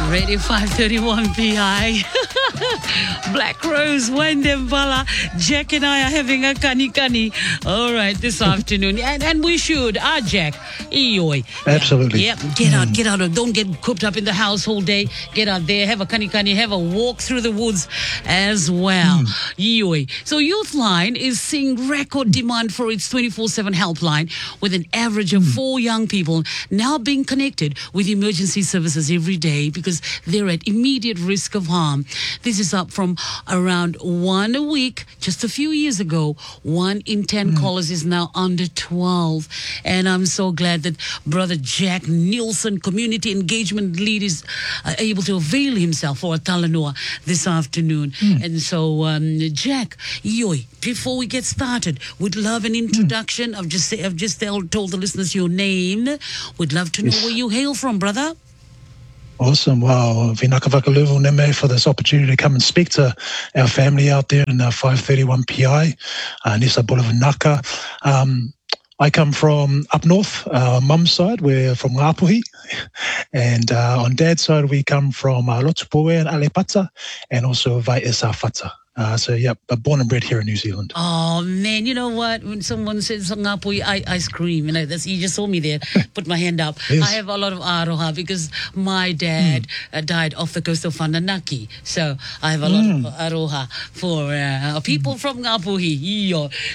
Radio 531 PI. Black Rose, Wendembala, Jack and I are having a kani. All right, this afternoon. And we should. Jack. Eoi. Absolutely. Yep. Get out. Don't get cooped up in the house all day. Get out there, have a kani, have a walk through the woods as well. Eoi. So Youthline is seeing record demand for its 24/7 helpline with an average of 4 young people now being connected with emergency services every day because they're at immediate risk of harm. This is up from around 1 a week just a few years ago. 1 in 10 callers is now under 12. And I'm so glad that Brother Jack Nielsen, community engagement lead, is able to avail himself for a Talanoa this afternoon. And so, Jack, before we get started, we'd love an introduction. I've just told the listeners your name. We'd love to know where you hail from, brother. Awesome. Wow. Vinaka Vakaluvu Neme for this opportunity to come and speak to our family out there in 531 PI, Nisa Bulavanaka. I come from up north, mum's side, we're from Ngāpuhi. And on dad's side, we come from Lotupoe and Alepata, and also Vaisafata. Born and bred here in New Zealand. Oh, man, you know what? When someone says Ngāpuhi, I scream. You just saw me there, put my hand up. Yes. I have a lot of aroha because my dad died off the coast of Whananaki. So I have a lot of aroha for people from Ngāpuhi.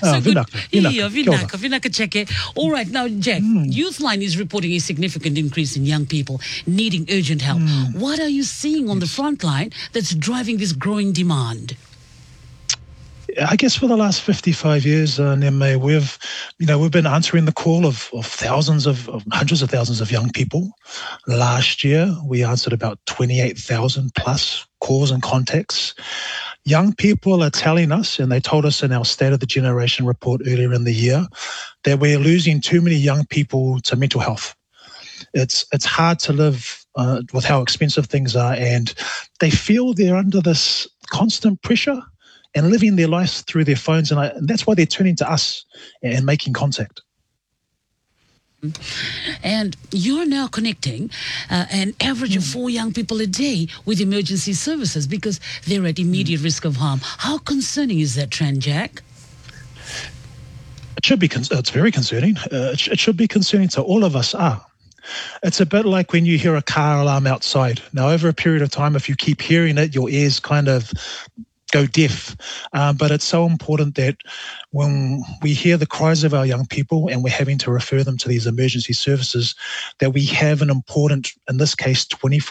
Vinaka check. All right, now, Jack, Youthline is reporting a significant increase in young people needing urgent help. What are you seeing on the front line that's driving this growing demand? I guess for the last 55 years, Neme, we've been answering the call of hundreds of thousands of young people. Last year, we answered about 28,000 plus calls and contacts. Young people are telling us, and they told us in our State of the Generation report earlier in the year, that we're losing too many young people to mental health. It's hard to live with how expensive things are, and they feel they're under this constant pressure and living their lives through their phones. And that's why they're turning to us and making contact. And you're now connecting an average of 4 young people a day with emergency services because they're at immediate risk of harm. How concerning is that trend, Jack? It should be. It's very concerning. It should be concerning to all of us. It's a bit like when you hear a car alarm outside. Now, over a period of time, if you keep hearing it, your ears kind of go deaf. But it's so important that when we hear the cries of our young people and we're having to refer them to these emergency services, that we have an important, in this case,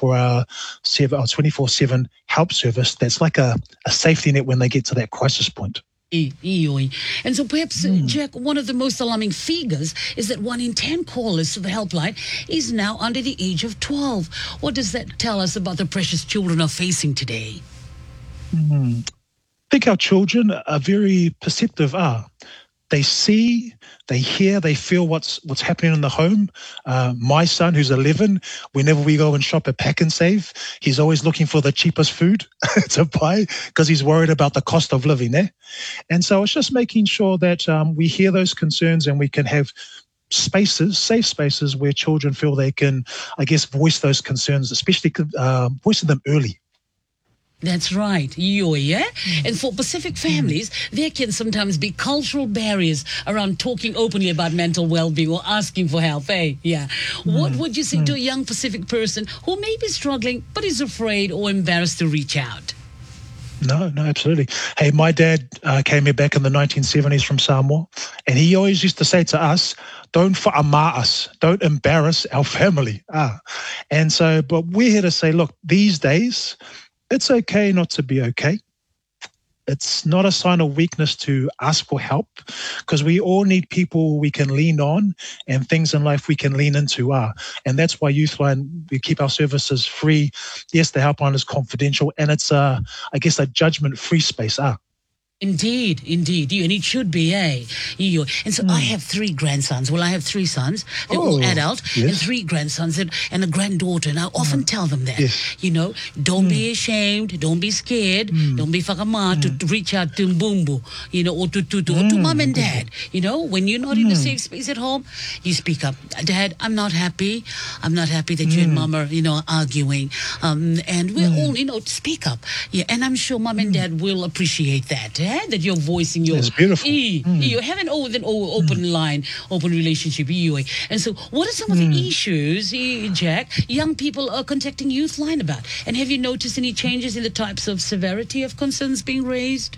24/7 help service that's like a safety net when they get to that crisis point. And so perhaps, Jack, one of the most alarming figures is that 1 in 10 callers to the helpline is now under the age of 12. What does that tell us about the precious children are facing today? I think our children are very perceptive. They see, they hear, they feel what's happening in the home. My son, who's 11, whenever we go and shop at Pack and Save, he's always looking for the cheapest food to buy because he's worried about the cost of living there. And so it's just making sure that we hear those concerns and we can have safe spaces where children feel they can, voice those concerns, especially voicing them early. That's right, And for Pacific families, there can sometimes be cultural barriers around talking openly about mental well-being or asking for help, What would you say to a young Pacific person who may be struggling but is afraid or embarrassed to reach out? No, absolutely. Hey, my dad came here back in the 1970s from Samoa, and he always used to say to us, don't wha'ama us, don't embarrass our family. And so, but we're here to say, look, these days, it's okay not to be okay. It's not a sign of weakness to ask for help because we all need people we can lean on and things in life we can lean into. And that's why Youthline, we keep our services free. Yes, the helpline is confidential and it's, a judgment-free space. Indeed, indeed. And it should be, eh? And so I have three grandsons. Well, I have three sons. They're all adult, and three grandsons and a granddaughter. And I often tell them that, don't be ashamed, don't be scared, don't be whakama to reach out to Mbumbu, or to mom and dad. When you're not in a safe space at home, you speak up. Dad, I'm not happy. I'm not happy that you and mom are, arguing. And we're all, speak up. Yeah, and I'm sure mom and dad will appreciate that. That you're voicing your... It's beautiful. You have an open line, open relationship. And so what are some of the issues, Jack, young people are contacting Youthline about? And have you noticed any changes in the types of severity of concerns being raised?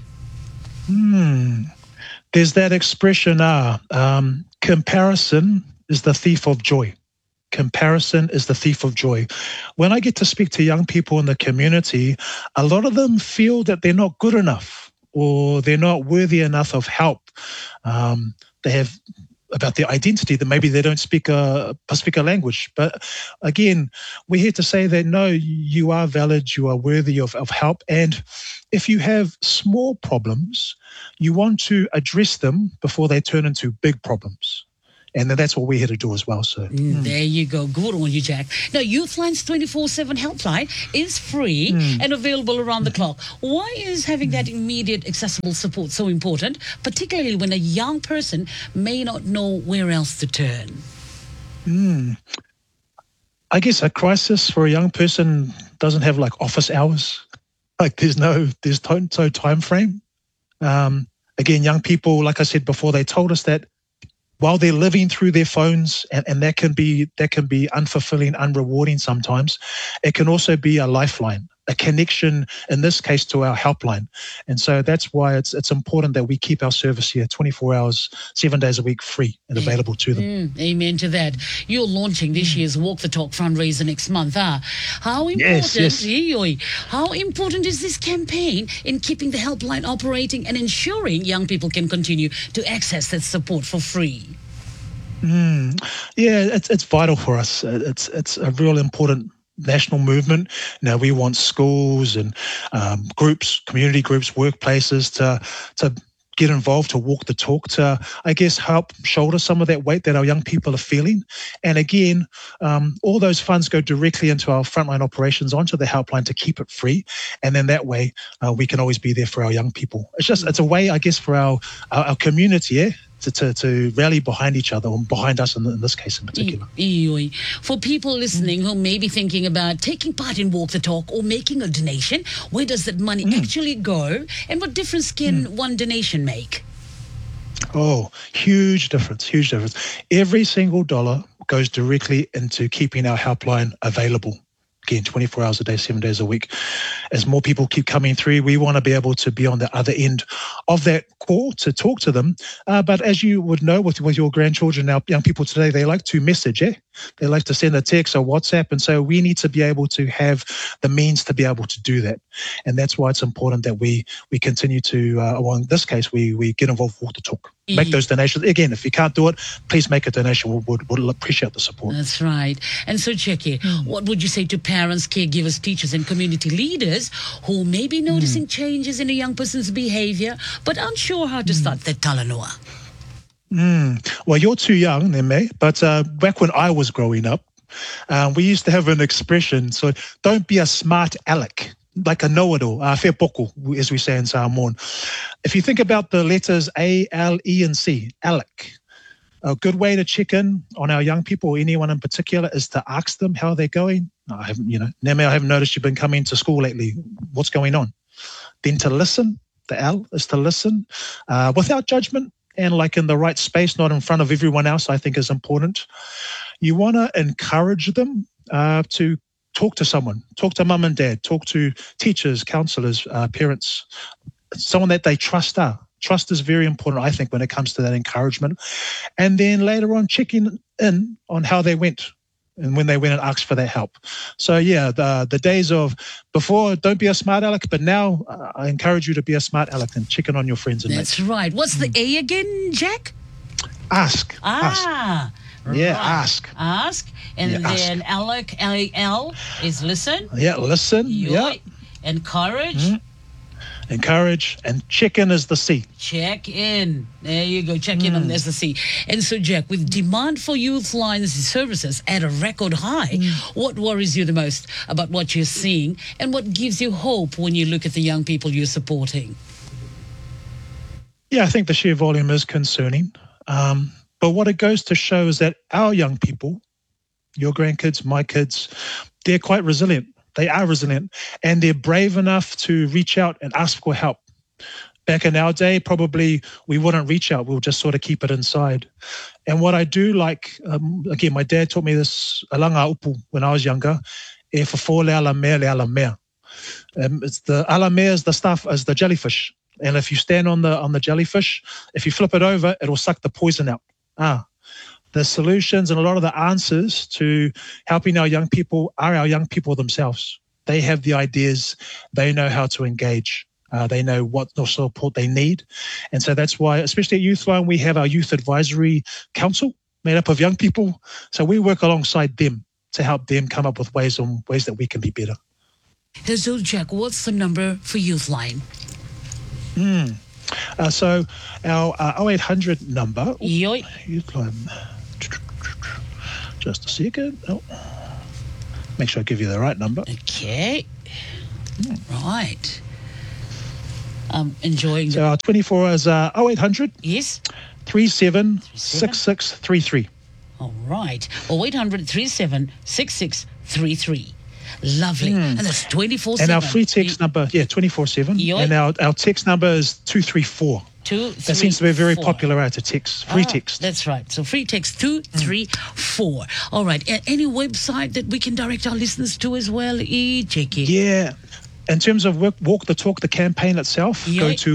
There's that expression, comparison is the thief of joy. Comparison is the thief of joy. When I get to speak to young people in the community, a lot of them feel that they're not good enough, or they're not worthy enough of help. They have about their identity that maybe they don't speak a Pasifika language. But again, we're here to say that no, you are valid, you are worthy of help. And if you have small problems, you want to address them before they turn into big problems. And that's what we're here to do as well. So there you go. Good on you, Jack. Now, Youthline's 24/7 helpline is free and available around the clock. Why is having that immediate, accessible support so important, particularly when a young person may not know where else to turn? I guess a crisis for a young person doesn't have like office hours. Like there's no time frame. Again, young people, like I said before, they told us that while they're living through their phones, and that can be unfulfilling, unrewarding sometimes, it can also be a lifeline, a connection, in this case, to our helpline. And so that's why it's important that we keep our service here 24 hours, 7 days a week, free and available to them. Amen to that. You're launching this year's Walk the Talk fundraiser next month. How important, how important is this campaign in keeping the helpline operating and ensuring young people can continue to access that support for free? Yeah, it's vital for us. It's a real important national movement. Now we want schools and groups, community groups, workplaces to get involved, to walk the talk, to, I guess, help shoulder some of that weight that our young people are feeling. And again, all those funds go directly into our frontline operations, onto the helpline to keep it free. And then that way, we can always be there for our young people. It's a way, I guess, for our community, to rally behind each other, or behind us in this case in particular. For people listening who may be thinking about taking part in Walk the Talk or making a donation, where does that money actually go, and what difference can one donation make? Oh, huge difference, huge difference. Every single dollar goes directly into keeping our helpline available. Again, 24 hours a day, 7 days a week. As more people keep coming through, we want to be able to be on the other end of that call to talk to them. But as you would know with your grandchildren, our young people today, they like to message, They like to send a text or WhatsApp. And so we need to be able to have the means to be able to do that. And that's why it's important that we continue to, well, in this case, we get involved with Walk the Talk. Make those donations. Again, if you can't do it, please make a donation. We'll appreciate the support. That's right. And so, Jackie, what would you say to parents, caregivers, teachers, and community leaders who may be noticing changes in a young person's behavior, but unsure how to start that talanoa? Well, you're too young, Neme, but back when I was growing up, we used to have an expression, so don't be a smart aleck, like a know-it-all, fair poko, as we say in Samoan. If you think about the letters A, L, E, and C, aleck, a good way to check in on our young people, or anyone in particular, is to ask them how they're going. Neme, I haven't noticed you've been coming to school lately. What's going on? Then to listen, the L is to listen, without judgment, and like in the right space, not in front of everyone else, I think is important. You want to encourage them to talk to someone, talk to mum and dad, talk to teachers, counselors, parents, someone that they trust. Trust is very important, I think, when it comes to that encouragement. And then later on, checking in on how they went and when they went and asked for that help. So yeah, the days of before, don't be a smart aleck, but now I encourage you to be a smart aleck and check in on your friends and mates. That's right. What's the A again, Jack? Ask. Ask. Yeah, right. ask. And then aleck, L-A-L, is listen. Yeah, listen. Encourage. encourage, and check in as the C. Check in. There you go. Check in on SSC. And so, Jack, with demand for Youthline's services at a record high, what worries you the most about what you're seeing, and what gives you hope when you look at the young people you're supporting? Yeah, I think the sheer volume is concerning. But what it goes to show is that our young people, your grandkids, my kids, they're quite resilient. They are resilient, and they're brave enough to reach out and ask for help. Back in our day, probably we wouldn't reach out. We'll just sort of keep it inside. And what I do like, again, my dad taught me this alanga upu when I was younger. E whafo le ala mea le ala mea. It's the ala mea is the stuff as the jellyfish. And if you stand on the jellyfish, if you flip it over, it'll suck the poison out. The solutions and a lot of the answers to helping our young people are our young people themselves. They have the ideas. They know how to engage. They know what support they need. And so that's why, especially at Youthline, we have our Youth Advisory Council made up of young people. So we work alongside them to help them come up with ways that we can be better. So, Jack, what's the number for Youthline? So our 0800 number, Yoi. Youthline, just a second. Oh. Make sure I give you the right number. Okay. Right. I'm enjoying So our 24 is 0800 Yes. 376633. All right. 0800 376633. Lovely. And that's 24/7. And our free text number, 24/7. Yoi. And our text number is 234. 234. That seems to be very popular out of text, free text. That's right. So free text 234. All right. Any website that we can direct our listeners to as well? Check it. Yeah. In terms of Walk the Talk, the campaign itself, go to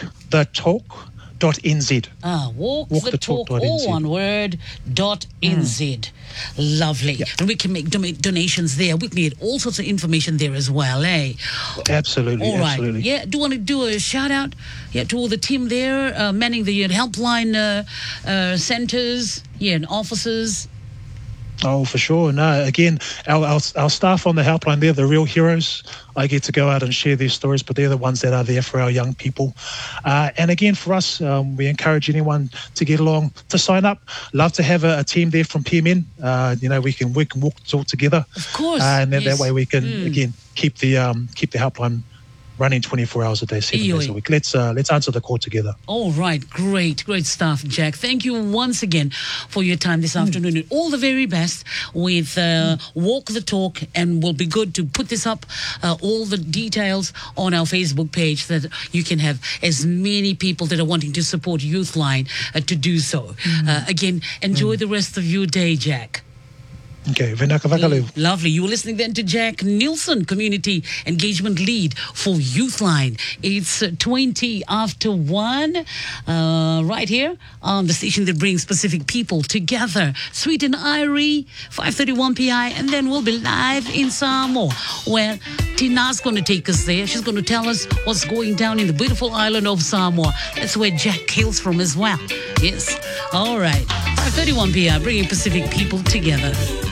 walkthetalk.nz. Walk the talk, all one word, .nz. Lovely. Yeah. And we can make donations there. We can get all sorts of information there as well, eh? Absolutely, all right. absolutely. Yeah, do you want to do a shout out to all the team there, manning the helpline centres, and offices? Oh, for sure. No, again, our staff on the helpline, they're the real heroes. I get to go out and share their stories, but they're the ones that are there for our young people. And again, for us, we encourage anyone to get along, to sign up. Love to have a team there from PMN. We can walk the talk together. Of course. And then that way we can, again, keep the helpline running 24 hours a day, 7 days a week. Let's answer the call together. All right. Great stuff, Jack. Thank you once again for your time this afternoon. And all the very best with Walk the Talk. And we'll be good to put this up, all the details on our Facebook page, so that you can have as many people that are wanting to support Youthline to do so. Again, enjoy the rest of your day, Jack. Okay, Vinaka Vakalu. Lovely. You were listening then to Jack Nielsen, Community Engagement Lead for Youthline. It's 20 after 1, right here on the station that brings Pacific people together. Sweet and Irie, 5:31 PI, and then we'll be live in Samoa, where Tina's going to take us there. She's going to tell us what's going down in the beautiful island of Samoa. That's where Jack hails from as well. Yes. All right. 5:31 PI, bringing Pacific people together.